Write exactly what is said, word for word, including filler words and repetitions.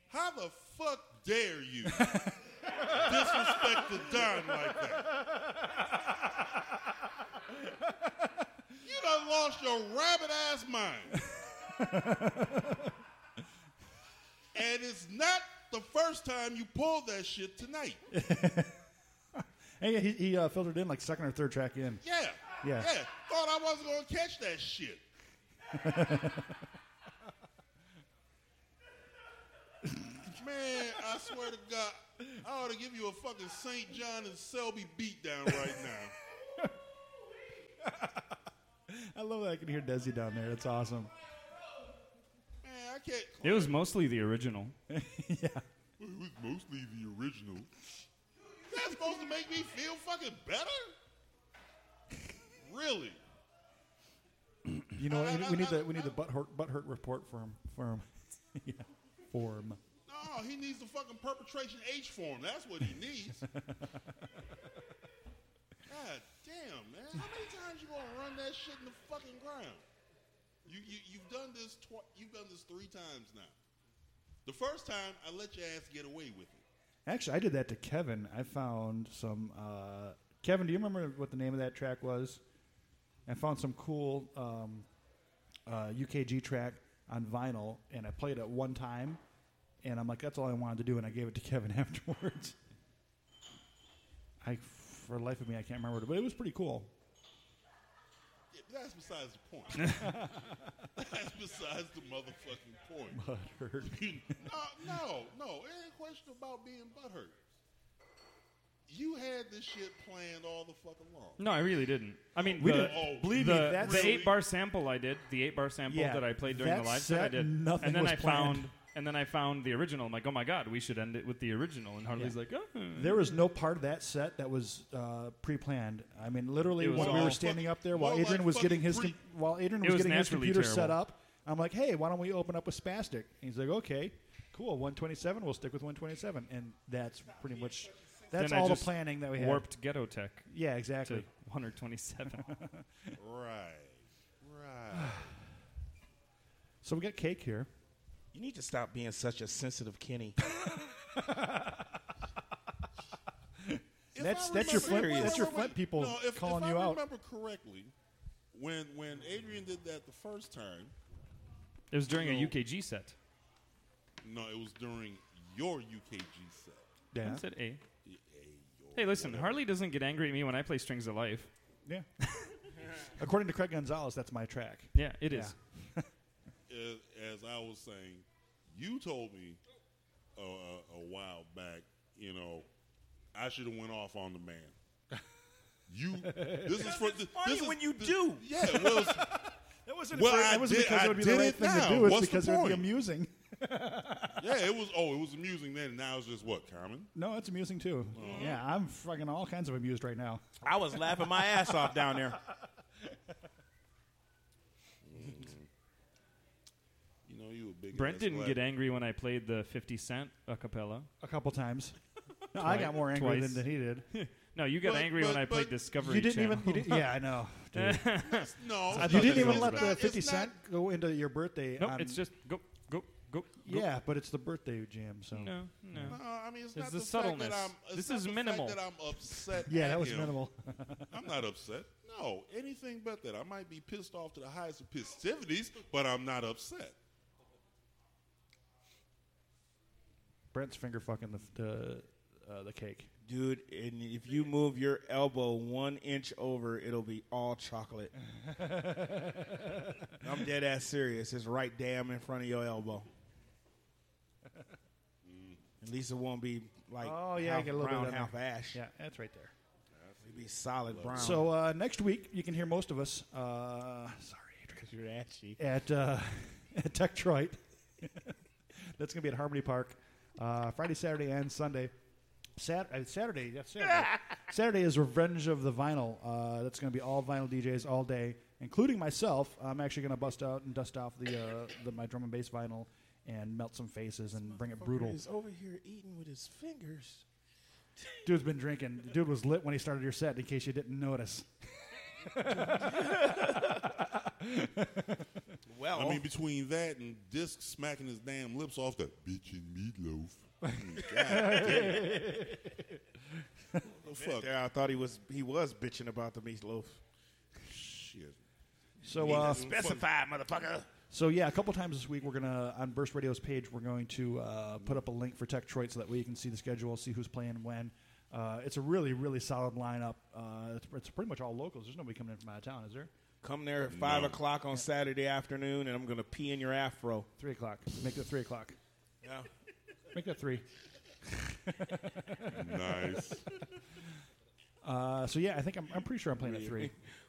How the fuck dare you disrespect the Don like that? You done lost your rabbit-ass mind. And it's not the first time you pulled that shit tonight. Hey, he, he uh, filtered in like second or third track in. Yeah. Yeah. Yeah. Thought I wasn't going to catch that shit. Man, I swear to God, I ought to give you a fucking Saint John and Selby beatdown right now. I love that I can hear Desi down there. That's awesome. Man, I can't. It was mostly the original. Yeah. It was mostly the original. That's supposed to make me feel fucking better? Really? You know, I- we, I- we need I- the we need the butt hurt, butt hurt report form form. Yeah, form. No, he needs the fucking perpetration H form. That's what he needs. God damn, man. How many times you gonna run that shit in the fucking ground? You you you've done this twi- you've done this three times now. The first time I let your ass get away with it. Actually, I did that to Kevin. I found some. Uh, Kevin, do you remember what the name of that track was? I found some cool um, uh, U K G track on vinyl, and I played it one time, and I'm like, that's all I wanted to do, and I gave it to Kevin afterwards. I, for the life of me, I can't remember it, but it was pretty cool. Yeah, that's besides the point. That's besides the motherfucking point. Butthurt. no, no, no. It ain't a question about being butthurt. You had this shit planned all the fucking long. No, I really didn't. I mean, We the, did. Oh, Believe me, the, that's the really- eight bar sample I did, the eight bar sample Yeah, that I played during that the live set, I set, did. nothing and then was I planned. found and then I found the original. I'm like, oh my god, we should end it with the original. And Harley's Yeah. like, oh. There was no part of that set that was uh, pre-planned. I mean, literally, It was when we were all standing fucking- up there while more Adrian like was getting fucking his pre- com- while Adrian It was was getting his naturally computer terrible. set up, I'm like, hey, why don't we open up with Spastic? And he's like, okay, cool, one twenty-seven. We'll stick with one twenty-seven, and that's pretty much that's Then I all the just planning that we had. warped Ghetto Tech Yeah, to exactly. one twenty-seven. Right. Right. So we got cake here. You need to stop being such a sensitive Kenny. If That's I that's your remember- Flint, wait, that's wait, your wait, Flint wait. people No, if, calling if you I out. remember correctly, when when Adrian did that the first time, It was during a No. U K G set. no, it was during your U K G set. Yeah, I said A. Yeah, your Hey, listen, whatever. Harley doesn't get angry at me when I play Strings of Life. yeah. According to Craig Gonzalez, that's my track. Yeah, it is. Yeah. As, as I was saying, you told me uh, a, a while back, you know, I should have went off on the man. You, this is for this, funny this is, when you this- do. Yeah, well, it's- That wasn't, Well, for, I that wasn't did- because I it would be did the right it thing now. to do. It's What's the because it would be point? amusing. yeah, it was. Oh, it was amusing then. And now it's just what common. No, it's amusing too. Uh-huh. Yeah, I'm fucking all kinds of amused right now. I was laughing my ass off down there. You know, you a big. Brent ass didn't lad. get angry when I played the fifty Cent a cappella. A couple times. No, I got more angry Twice. than, than he did. No, you got But- angry when but- I played but Discovery You didn't Channel. even. You did, yeah, I know. Dude. No, I You thought didn't that even was let bad. the It's fifty not- Cent go into your birthday. Nope, on, it's just go, go, go. go. yeah, but it's the birthday jam. So No, no. No, I mean it's, It's not the the, fact subtleness. that I'm. It's This not is the minimal. Fact that I'm upset. yeah, at that was him. minimal. I'm not upset. No, anything but that. I might be pissed off to the highest of festivities, but I'm not upset. Brent's finger fucking the the, uh, the cake. Dude, and if you move your elbow one inch over, it'll be all chocolate. I'm dead ass serious. It's right damn in front of your elbow. At least it won't be like Oh, yeah, I half get a little bit brown, of that half there. ash. Yeah, that's right there. It'll be solid brown. So uh, next week you can hear most of us. Uh, sorry, because you're ashy. at uh, at Techtroid. That's gonna be at Harmony Park, uh, Friday, Saturday, and Sunday. Sat- uh, Saturday, yeah, Saturday. Saturday is Revenge of the Vinyl. Uh, that's going to be all vinyl D Js all day, including myself. I'm actually going to bust out and dust off the, uh, the my drum and bass vinyl and melt some faces and bring it brutal. He's over here eating with his fingers. Dude's been drinking. Dude was lit when he started your set. In case you didn't notice. Well, I mean, between that and Disc smacking his damn lips off that bitch and meatloaf. I mean, God damn. The fuck? there, I thought he was he was bitching about the meatloaf. Shit. So, uh, Specify, motherfucker. so yeah, a couple times this week we're gonna on Burst Radio's page we're going to uh, put up a link for Tech Detroit so that way you can see the schedule, see who's playing when. Uh, it's a really really solid lineup. Uh, it's, it's pretty much all locals. There's nobody coming in from out of town, is there? Come there at five No. o'clock on Saturday afternoon, and I'm gonna pee in your afro. Three o'clock. Make it three o'clock. Yeah. Make that three. Nice. Uh, so yeah, I think I'm, I'm pretty sure I'm playing at three.